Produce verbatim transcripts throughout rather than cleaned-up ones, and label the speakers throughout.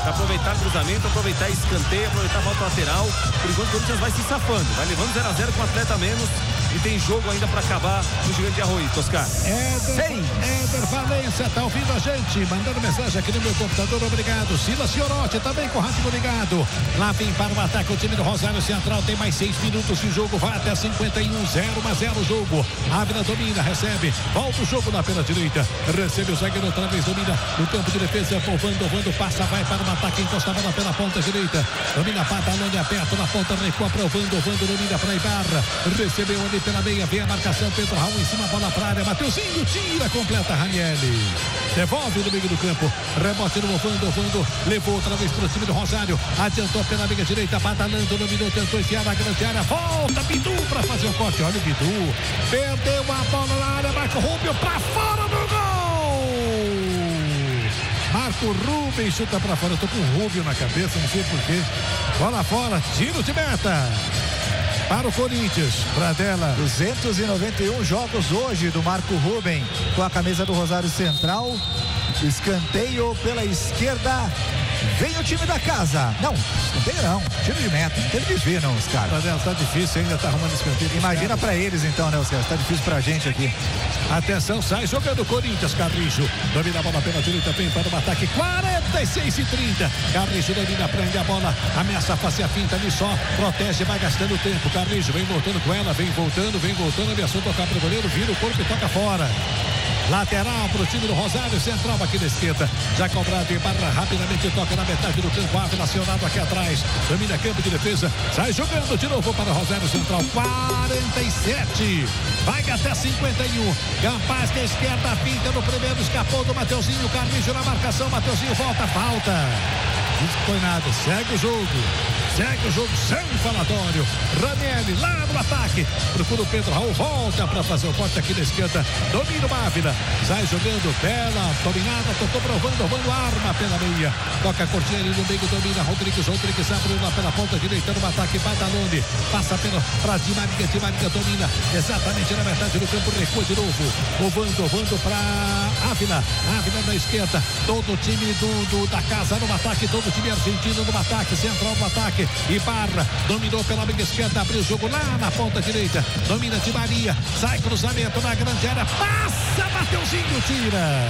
Speaker 1: Pra aproveitar cruzamento, aproveitar escanteio, aproveitar a volta lateral. Por enquanto o Corinthians vai se safando, vai levando zero a zero com um atleta a menos. E tem jogo ainda para acabar no Gigante de Arroio, Oscar.
Speaker 2: Éder, Éder Valência tá ouvindo a gente, mandando mensagem aqui no meu computador, obrigado. Silas Fiorotti também com o rádio ligado. Lá vem para o ataque o time do Rosário Central, tem mais seis minutos de jogo, vai até cinquenta e um, zero a zero o jogo. Ávila domina, recebe, volta o jogo lá pela direita, recebe o zagueiro outra vez, domina no campo de defesa, Povando, Vando passa, vai para o ataque, encosta a bola pela ponta direita, domina Patalone aberto na ponta, recua para o Vando, Vando domina para Ibarra, recebeu ali pela meia, vem a marcação, Pedro Raul em cima, bola pra área, Mateuzinho tira, completa Ranieri, devolve no meio do campo, rebote no Vando, Vando levou outra vez para o time do Rosário, adiantou pela meia direita, badalando, dominou, tentou enfiar na grande área, volta Bidu para fazer o corte, olha o Bidu, perdeu a bola na área, Marco Rubio para fora do gol, Marco Rubens chuta para fora, eu tô com o Rubio na cabeça, não sei porquê, bola fora, tiro de meta para o Corinthians, Pradella.
Speaker 3: duzentos e noventa e um jogos hoje do Marco Ruben com a camisa do Rosário Central. Escanteio pela esquerda. Vem o time da casa. Não, escanteio não. Tiro de meta. Não teve desvio não, os caras.
Speaker 2: Pradella, tá difícil ainda, tá arrumando escanteio.
Speaker 3: Imagina pra eles então, né, os caras? Tá difícil pra gente aqui.
Speaker 2: Atenção, sai jogando o Corinthians, Carrijo. Domina a bola pela direita, vem para o ataque. quarenta e seis e trinta. Carrijo domina, prende a bola. Ameaça fazer a finta ali só. Protege, vai gastando tempo. Carrijo vem voltando com ela, vem voltando, vem voltando. Ameaçou tocar pro goleiro, vira o corpo e toca fora. Lateral para o time do Rosário Central aqui da esquerda. Já cobrado em barra, rapidamente toca na metade do campo. Ávila acionado aqui atrás. Domina campo de defesa. Sai jogando de novo para o Rosário Central. quarenta e sete. Vai até cinquenta e um. Campaz da esquerda, pinta no primeiro. Escapou do Mateuzinho. Carrijo na marcação. Mateuzinho volta, falta. Não foi nada. Segue o jogo. Segue o jogo sem falatório. Ranieri lá no ataque. Procura o Pedro Raul. Volta para fazer o corte aqui na esquerda. Domina o Ávila. Sai jogando. Bela. Dominada. Tocou provando. Vando arma pela meia. Toca a cortinha ali no meio. Domina Rodrigues. Rodrigues abriu lá pela ponta direita no ataque. Badalone. Passa pela pra Di Maria. Di Maria domina exatamente na metade do campo. Recua de novo. O Vando. Vando para Ávila. Ávila na esquerda. Todo o time do, do, da casa no ataque. Todo o time argentino no ataque. Central no ataque. Ibarra dominou pela meia esquerda, abriu o jogo lá na ponta direita, domina Di Maria, sai cruzamento na grande área, passa, Mateuzinho, tira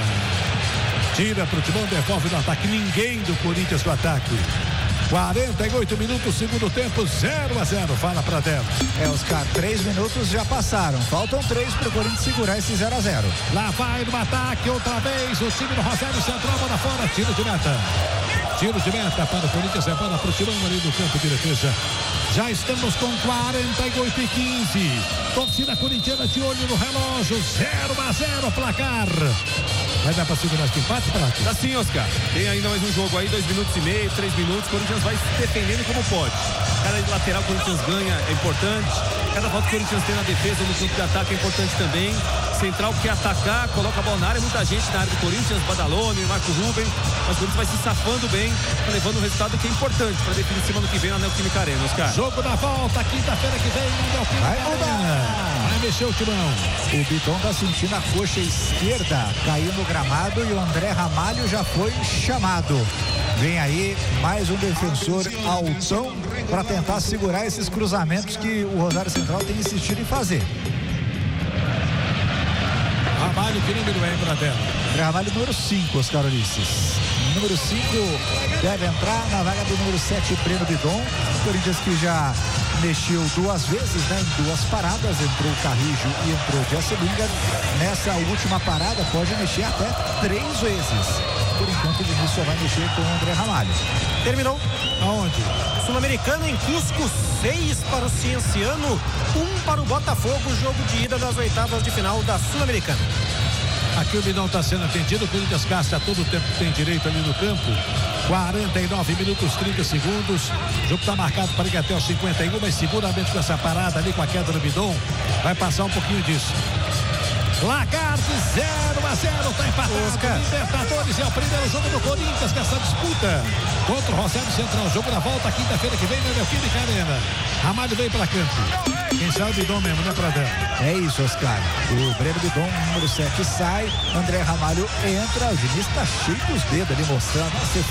Speaker 2: tira pro Timão, devolve no ataque, ninguém do Corinthians no ataque. quarenta e oito minutos, segundo tempo, zero a zero, fala Pradella.
Speaker 3: É, os caras, três minutos já passaram, faltam três pro Corinthians segurar esse zero a zero.
Speaker 2: Lá vai no ataque, outra vez, o time do Rosário Central, bola fora, tiro de meta. Tiro de meta para o Corinthians, é bola para o Timão ali do campo de defesa. Já estamos com quarenta e oito e quinze. Torcida corintiana de olho no relógio, zero a zero placar. Vai dar para segurar esse empate, Prato?
Speaker 1: Tá sim, Oscar. Tem ainda mais um jogo aí, dois minutos e meio, três minutos. O Corinthians vai se defendendo como pode. Cada lateral o Corinthians ganha é importante. Cada volta que o Corinthians tem na defesa, no campo de ataque é importante também. Central quer atacar, coloca a bola na área. Muita gente na área do Corinthians, Badalone, Marco Ruben. Mas o Corinthians vai se safando bem, levando um resultado que é importante para definir semana que vem na Neoquímica Arena, Oscar.
Speaker 2: Jogo da volta, quinta-feira que vem na Neoquímica Arena. Vai mexer o Timão.
Speaker 3: O Biton tá sentindo a coxa esquerda, caiu no gramado e o André Ramalho já foi chamado. Vem aí mais um defensor altão para tentar segurar esses cruzamentos que o Rosário Central tem insistido em fazer.
Speaker 2: Ramalho, que número é, Pradella?
Speaker 3: André Ramalho, número cinco, Oscar Ulisses. Número cinco deve entrar na vaga do número sete, Breno Bidon. O Corinthians que já mexeu duas vezes, né, em duas paradas, entrou o Carrijo e entrou o Jesse Lingard. Nessa última parada pode mexer até três vezes. Por enquanto o Vinícius só vai mexer com o André Ramalho.
Speaker 4: Terminou.
Speaker 2: Aonde?
Speaker 4: Sul-Americano em Cusco, seis para o Cienciano, um para o Botafogo, jogo de ida das oitavas de final da Sul-Americana.
Speaker 2: Aqui o Bidão está sendo atendido, o Corinthians gasta todo o tempo que tem direito ali no campo. quarenta e nove minutos, trinta segundos. O jogo está marcado para ir até os cinquenta e um, mas seguramente com essa parada ali, com a queda do Bidon, vai passar um pouquinho disso. Placar de zero a zero, está empatado.
Speaker 4: Oscar.
Speaker 2: Libertadores é o primeiro jogo do Corinthians nessa disputa contra o Rosário Central. Jogo na volta, quinta-feira que vem na Neoquímica Arena. Ramalho veio para campo. Quem sabe o Bidon mesmo, né, Pradella?
Speaker 3: É isso, Oscar. O Breno Bidon, número sete, sai. André Ramalho entra. O Vinícius está cheio dos dedos ali mostrando.